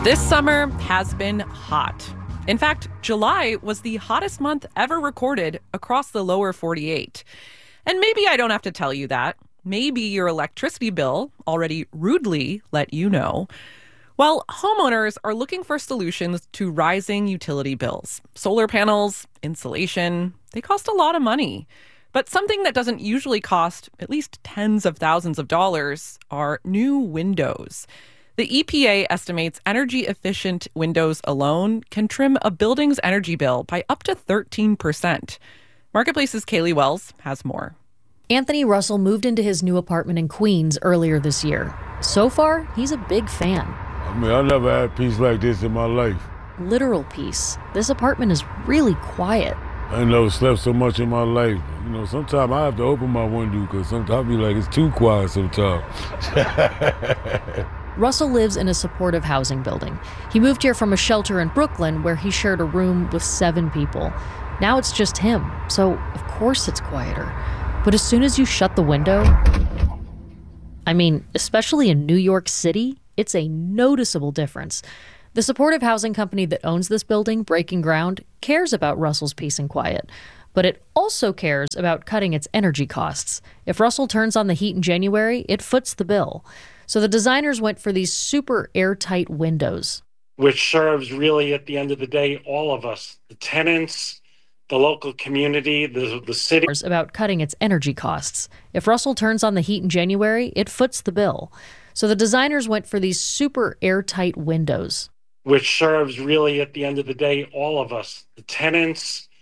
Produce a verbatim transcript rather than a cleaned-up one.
This summer has been hot. In fact, July was the hottest month ever recorded across the lower forty-eight. And maybe I don't have to tell you that. Maybe your electricity bill already rudely let you know. Well, homeowners are looking for solutions to rising utility bills. Solar panels, insulation, they cost a lot of money. But something that doesn't usually cost at least tens of thousands of dollars are new windows. The E P A estimates energy-efficient windows alone can trim a building's energy bill by up to thirteen percent. Marketplace's Kaylee Wells has more. Anthony Russell moved into his new apartment in Queens earlier this year. So far, he's a big fan. I mean, I never had peace like this in my life. Literal peace. This apartment is really quiet. I ain't never slept so much in my life. You know, sometimes I have to open my window because sometimes I be like, it's too quiet sometimes. Russell lives in a supportive housing building. He moved here from a shelter in Brooklyn where he shared a room with seven people. Now it's just him, so of course it's quieter. But as soon as you shut the window, I mean, especially in New York City, it's a noticeable difference. The supportive housing company that owns this building, Breaking Ground, cares about Russell's peace and quiet. But it also cares about cutting its energy costs. If Russell turns on the heat in January, it foots the bill. So the designers went for these super airtight windows. Which serves really, at the end of the day, all of us, the tenants, the local community, the, the city. About cutting its energy costs. If Russell turns on the heat in January, it foots the bill. So the designers went for these super airtight windows. Which serves really, at the end of the day, all of us, the tenants,